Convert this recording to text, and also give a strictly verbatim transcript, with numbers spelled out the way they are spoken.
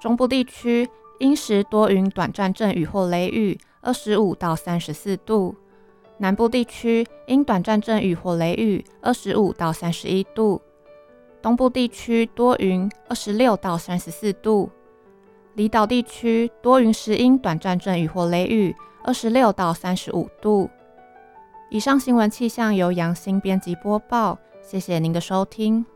中部地区阴时多云，短暂阵雨或雷雨，二十五到三十四度。南部地区因短暂阵雨或雷雨，二十五到三十一度。东部地区多云，二十六到三十四度。离岛地区多云时阴短暂阵雨或雷雨，二十六到三十五度。以上新闻气象由杨欣编辑播报，谢谢您的收听。